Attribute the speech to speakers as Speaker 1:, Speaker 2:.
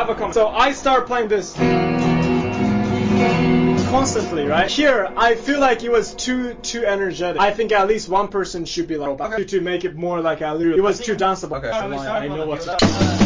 Speaker 1: have a comment. So I start playing this constantly, right? Here, I feel like it was too energetic. I think at least one person should be like to make it more like a little. It was too danceable.
Speaker 2: Okay.
Speaker 1: I know what's up.